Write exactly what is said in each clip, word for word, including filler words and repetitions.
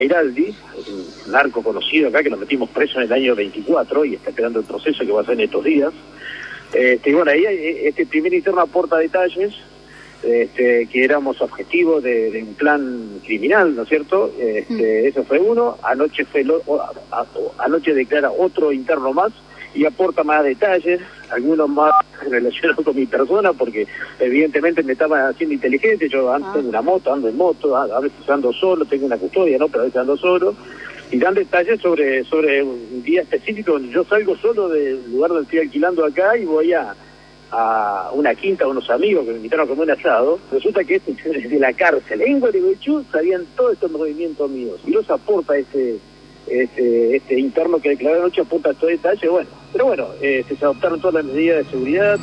Giraldi, un narco conocido acá que lo metimos preso en el año veinticuatro y está esperando el proceso que va a ser en estos días. Este, y bueno, ahí este primer interno aporta detalles este, que éramos objetivos de, de un plan criminal, ¿no es cierto? Este, mm. Eso fue uno. Anoche fue lo, a, a, anoche declara otro interno más y aporta más detalles, algunos más relacionados con mi persona, porque evidentemente me estaban haciendo inteligencia. Yo ando en una moto, ando en moto, a veces ando solo, tengo una custodia, ¿no? Pero a veces ando solo. Y dan detalles sobre sobre un día específico donde yo salgo solo del lugar donde estoy alquilando acá y voy a, a una quinta, a unos amigos que me invitaron a comer un asado. Resulta que este, desde la cárcel en Gualeguaychú sabían todos estos movimientos míos. Y los aporta ese... Este, este interno que declaró anoche apunta a todo detalle, bueno, pero bueno, eh, se adoptaron todas las medidas de seguridad.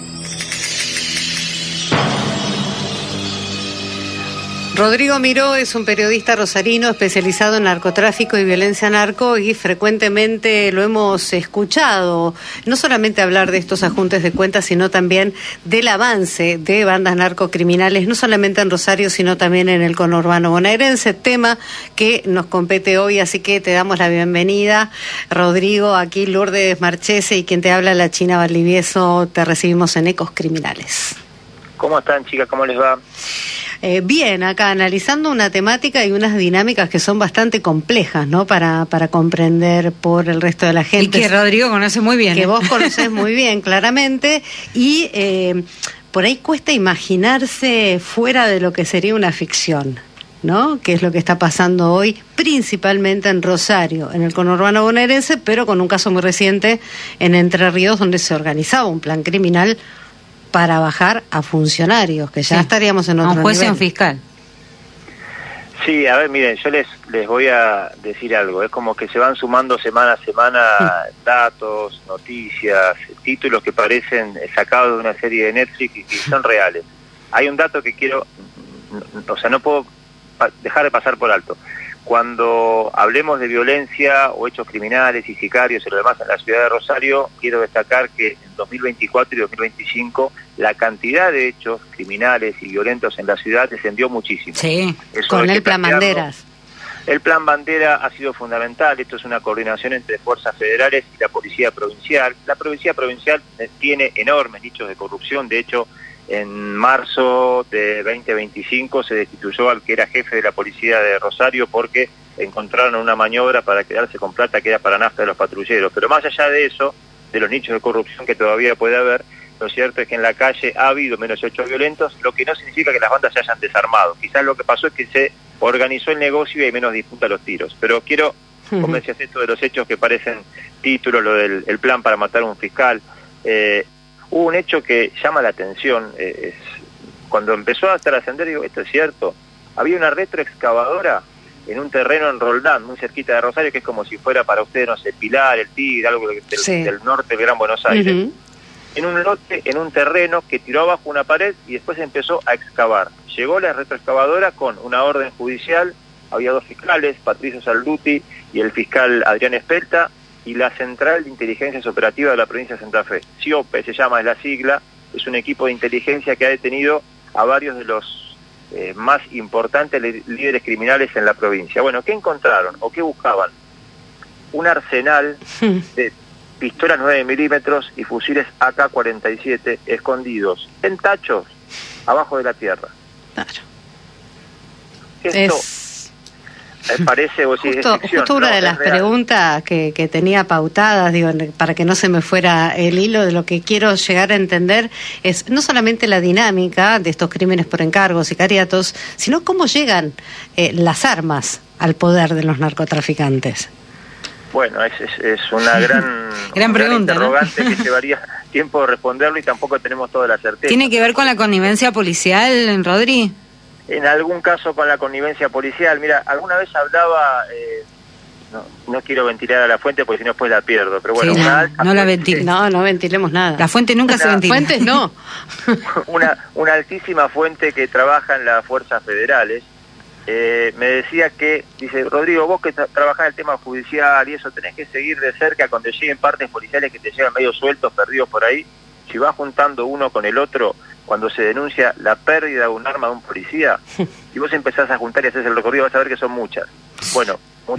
Rodrigo Miró es un periodista rosarino especializado en narcotráfico y violencia narco y frecuentemente lo hemos escuchado, no solamente hablar de estos ajustes de cuentas, sino también del avance de bandas narcocriminales, no solamente en Rosario, sino también en el conurbano bonaerense, tema que nos compete hoy, así que te damos la bienvenida, Rodrigo. Aquí Lourdes Marchese y quien te habla, la China Valdivieso, te recibimos en Ecos Criminales. ¿Cómo están, chicas? ¿Cómo les va? Eh, bien, acá analizando una temática y unas dinámicas que son bastante complejas, ¿no? Para para comprender por el resto de la gente. Y que Rodrigo conoce muy bien. Que ¿eh? vos conocés muy bien, claramente. Y eh, por ahí cuesta imaginarse fuera de lo que sería una ficción, ¿no? Que es lo que está pasando hoy, principalmente en Rosario, en el conurbano bonaerense, pero con un caso muy reciente en Entre Ríos, donde se organizaba un plan criminal para bajar a funcionarios, que ya sí. estaríamos en otro nivel. A un juez y un fiscal. Sí, a ver, miren, yo les les voy a decir algo. Es como que se van sumando semana a semana datos, noticias, títulos que parecen sacados de una serie de Netflix y que son reales. Hay un dato que quiero, o sea, no puedo dejar de pasar por alto. Cuando hablemos de violencia o hechos criminales y sicarios y lo demás en la ciudad de Rosario, quiero destacar que en dos mil veinticuatro y dos mil veinticinco la cantidad de hechos criminales y violentos en la ciudad descendió muchísimo. Sí, Eso con el plan Banderas. El plan Bandera ha sido fundamental. Esto es una coordinación entre fuerzas federales y la policía provincial. La policía provincial tiene enormes nichos de corrupción. De hecho, en marzo de veinte veinticinco se destituyó al que era jefe de la policía de Rosario porque encontraron una maniobra para quedarse con plata que era para nafta de los patrulleros. Pero más allá de eso, de los nichos de corrupción que todavía puede haber, lo cierto es que en la calle ha habido menos hechos violentos, lo que no significa que las bandas se hayan desarmado. Quizás lo que pasó es que se organizó el negocio y hay menos disputa a los tiros. Pero quiero, uh-huh. como decías, esto de los hechos que parecen títulos, lo del el plan para matar a un fiscal. Eh, hubo un hecho que llama la atención. Eh, es, cuando empezó a trascender, digo, esto es cierto, había una retroexcavadora en un terreno en Roldán, muy cerquita de Rosario, que es como si fuera para ustedes, no sé, Pilar, El Tigre, algo del, sí. del norte del Gran Buenos Aires. Uh-huh. En un lote, en un terreno que tiró abajo una pared y después empezó a excavar. Llegó la retroexcavadora con una orden judicial, había dos fiscales, Patricio Salduti y el fiscal Adrián Espelta, y la Central de Inteligencias Operativas de la provincia de Santa Fe. CIOPE se llama, es la sigla, es un equipo de inteligencia que ha detenido a varios de los eh, más importantes líderes criminales en la provincia. Bueno, ¿qué encontraron o qué buscaban? Un arsenal de pistolas nueve milímetros y fusiles A K cuarenta y siete escondidos en tachos abajo de la tierra. Claro. Esto es... parece o si justo, es ficción, justo una no, de las real. preguntas que, que tenía pautadas, digo, para que no se me fuera el hilo de lo que quiero llegar a entender, es no solamente la dinámica de estos crímenes por encargo, sicariatos, sino cómo llegan eh, las armas al poder de los narcotraficantes. Bueno, es, es, es una gran, gran pregunta, gran interrogante, ¿no? que llevaría tiempo de responderlo y tampoco tenemos toda la certeza. ¿Tiene que ver con la connivencia policial, Rodri? En algún caso con la connivencia policial. Mira, alguna vez hablaba, eh, no, no quiero ventilar a la fuente porque si no después la pierdo, pero bueno. Sí, una no, alta no la fuente, ventiles. No, no ventilemos nada. La fuente nunca una, se ventila. Fuentes no. una, una altísima fuente que trabaja en las fuerzas federales, eh, me decía que, dice, Rodrigo, vos que tra trabajás en el tema judicial y eso, tenés que seguir de cerca cuando lleguen partes policiales que te llegan medio sueltos, perdidos por ahí. Si vas juntando uno con el otro, cuando se denuncia la pérdida de un arma de un policía, y vos empezás a juntar y haces el recorrido, vas a ver que son muchas. Bueno,